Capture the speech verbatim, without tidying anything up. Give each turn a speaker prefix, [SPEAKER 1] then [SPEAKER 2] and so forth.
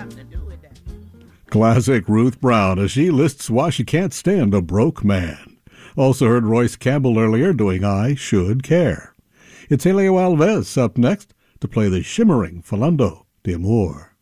[SPEAKER 1] something to do with that.
[SPEAKER 2] Classic Ruth Brown as she lists why she can't stand a broke man. Also heard Royce Campbell earlier doing I Should Care. It's Helio Alves up next to play the shimmering Falando de Amor.